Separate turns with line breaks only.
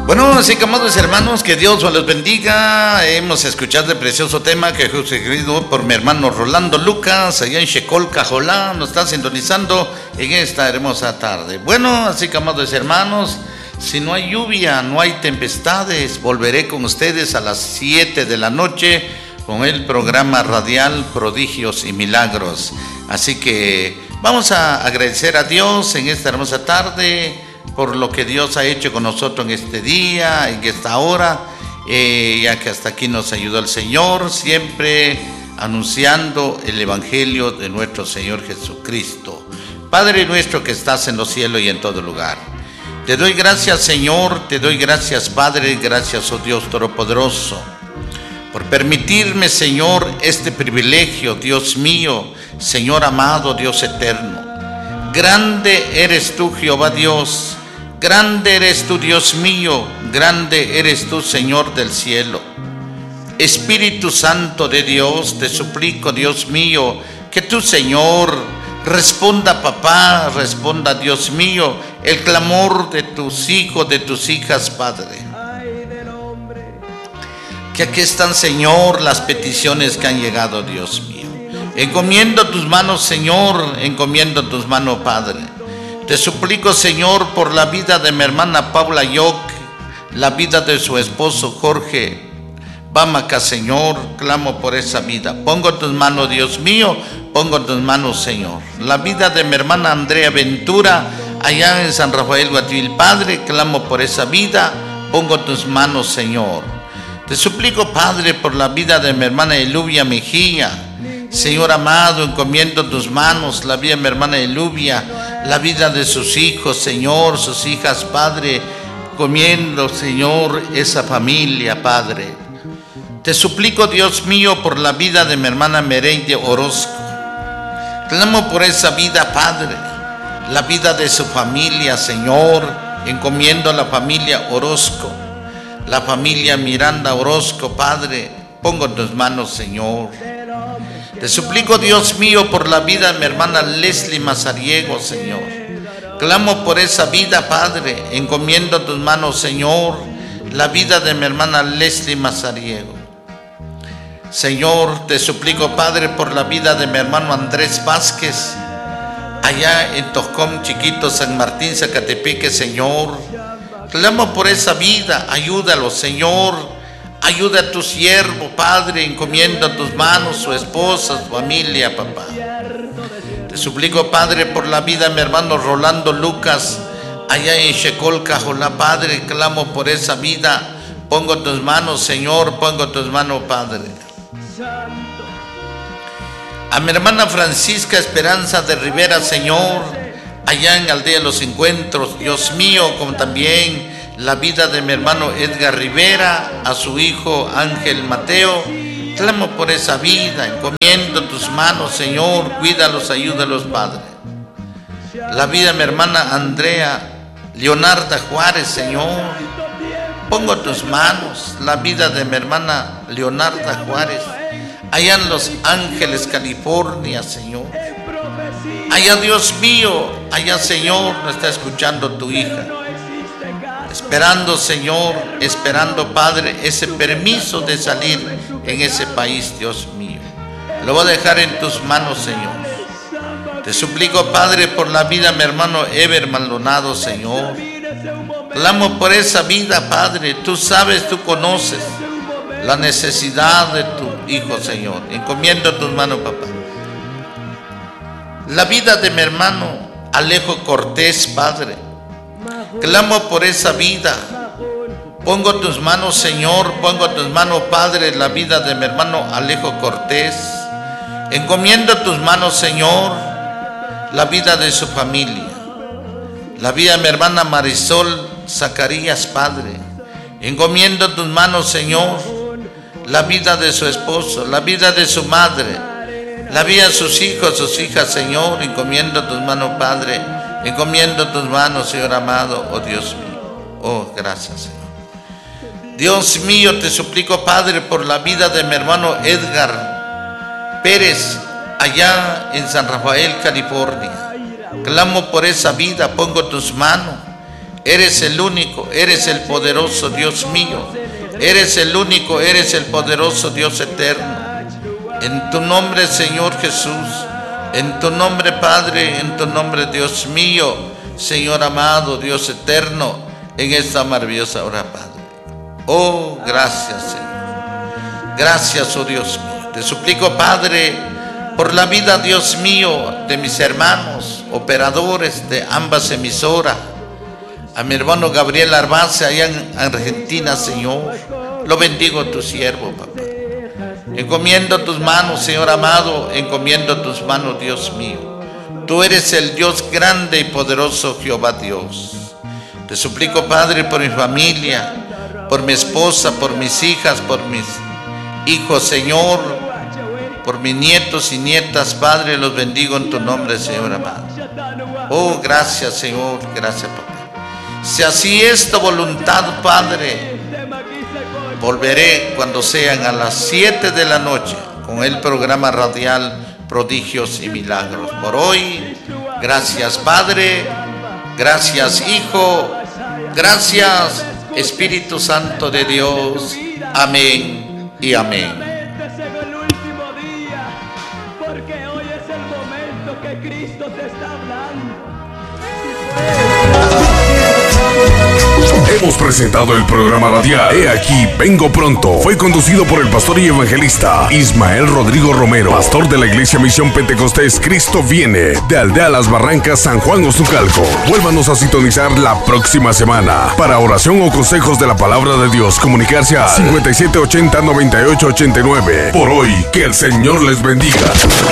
Bueno, así que amados hermanos, que Dios os los bendiga. Hemos escuchado el precioso tema que fue escrito por mi hermano Rolando Lucas, allá en Shecol, Cajolá, nos está sintonizando en esta hermosa tarde. Bueno, así que amados hermanos, si no hay lluvia, no hay tempestades, volveré con ustedes a las 7 de la noche con el programa radial Prodigios y Milagros. Así que vamos a agradecer a Dios en esta hermosa tarde por lo que Dios ha hecho con nosotros en este día, en esta hora, ya que hasta aquí nos ayudó el Señor, siempre anunciando el Evangelio de nuestro Señor Jesucristo. Padre nuestro que estás en los cielos y en todo lugar, te doy gracias, Señor, te doy gracias, Padre, gracias, oh Dios Todopoderoso, por permitirme, Señor, este privilegio, Dios mío, Señor amado, Dios eterno. Grande eres tú, Jehová Dios. Grande eres tú, Dios mío, grande eres tú, Señor del cielo. Espíritu Santo de Dios, te suplico, Dios mío, que tú, Señor, responda, papá, responda, Dios mío, el clamor de tus hijos, de tus hijas, Padre. Que aquí están, Señor, las peticiones que han llegado, Dios mío. Encomiendo tus manos, Señor, encomiendo tus manos, Padre. Te suplico, Señor, por la vida de mi hermana Paula Yoc, la vida de su esposo Jorge Bamaca, Señor, clamo por esa vida. Pongo tus manos, Dios mío, pongo tus manos, Señor. La vida de mi hermana Andrea Ventura, allá en San Rafael Guativil, Padre, clamo por esa vida, pongo tus manos, Señor. Te suplico, Padre, por la vida de mi hermana Elubia Mejía, Señor amado, encomiendo tus manos, la vida de mi hermana Elubia, la vida de sus hijos, Señor, sus hijas, Padre, encomiendo, Señor, esa familia, Padre. Te suplico, Dios mío, por la vida de mi hermana Mereide Orozco. Clamo por esa vida, Padre, la vida de su familia, Señor, encomiendo a la familia Orozco, la familia Miranda Orozco, Padre, pongo en tus manos, Señor. Te suplico, Dios mío, por la vida de mi hermana Leslie Mazariego, Señor. Clamo por esa vida, Padre, encomiendo a tus manos, Señor, la vida de mi hermana Leslie Mazariego. Señor, te suplico, Padre, por la vida de mi hermano Andrés Vázquez, allá en Toscom Chiquito, San Martín, Zacatepeque, Señor. Clamo por esa vida, ayúdalo, Señor. Ayuda a tu siervo, Padre, encomiendo a tus manos su esposa, su familia, papá. Te suplico, Padre, por la vida de mi hermano Rolando Lucas, allá en Shecol, Cajolá, Padre, clamo por esa vida. Pongo tus manos, Señor, pongo tus manos, Padre. A mi hermana Francisca Esperanza de Rivera, Señor, allá en Aldea de los Encuentros, Dios mío, como también la vida de mi hermano Edgar Rivera, a su hijo Ángel Mateo. Clamo por esa vida, encomiendo tus manos, Señor, cuídalos, ayúdalos, Padre. La vida de mi hermana Andrea Leonarda Juárez, Señor, pongo tus manos, la vida de mi hermana Leonarda Juárez, allá en Los Ángeles, California, Señor. Allá, Dios mío, allá, Señor, nos está escuchando tu hija. Esperando, Señor, esperando, Padre, ese permiso de salir en ese país, Dios mío. Lo voy a dejar en tus manos, Señor. Te suplico, Padre, por la vida de mi hermano Ever Maldonado, Señor. Clamo por esa vida, Padre. Tú sabes, tú conoces la necesidad de tu hijo, Señor. Encomiendo tus manos, papá. La vida de mi hermano Alejo Cortés, Padre. Clamo por esa vida. Pongo tus manos, Señor, pongo tus manos, Padre, la vida de mi hermano Alejo Cortés. Encomiendo tus manos, Señor, la vida de su familia. La vida de mi hermana Marisol Zacarías, Padre. Encomiendo tus manos, Señor, la vida de su esposo, la vida de su madre, la vida de sus hijos, sus hijas, Señor. Encomiendo tus manos, Padre. Encomiendo tus manos, Señor amado, oh Dios mío. Oh, gracias, Señor. Dios mío, te suplico, Padre, por la vida de mi hermano Edgar Pérez, allá en San Rafael, California. Clamo por esa vida, pongo tus manos. Eres el único, eres el poderoso Dios mío. Eres el único, eres el poderoso Dios eterno. En tu nombre, Señor Jesús, en tu nombre, Padre, en tu nombre, Dios mío, Señor amado, Dios eterno, en esta maravillosa hora, Padre. Oh, gracias, Señor. Gracias, oh Dios mío. Te suplico, Padre, por la vida, Dios mío, de mis hermanos, operadores de ambas emisoras, a mi hermano Gabriel Arbace allá en Argentina, Señor. Lo bendigo tu siervo, papá. Encomiendo tus manos, Señor amado, encomiendo tus manos, Dios mío. Tú eres el Dios grande y poderoso, Jehová Dios. Te suplico, Padre, por mi familia, por mi esposa, por mis hijas, por mis hijos, Señor, por mis nietos y nietas, Padre, los bendigo en tu nombre, Señor amado. Oh, gracias, Señor, gracias, papá. Si así es tu voluntad, Padre, volveré cuando sean a las 7 de la noche con el programa radial Prodigios y Milagros. Por hoy, gracias, Padre, gracias, Hijo, gracias, Espíritu Santo de Dios. Amén y amén.
Porque hoy es el momento que Cristo te está hablando.
Hemos presentado el programa radial He aquí, vengo pronto. Fue conducido por el pastor y evangelista Ismael Rodrigo Romero, pastor de la Iglesia Misión Pentecostés Cristo Viene, de Aldea Las Barrancas, San Juan Ostucalco. Vuélvanos a sintonizar la próxima semana. Para oración o consejos de la palabra de Dios, comunicarse a 5780-9889. Por hoy, que el Señor les bendiga.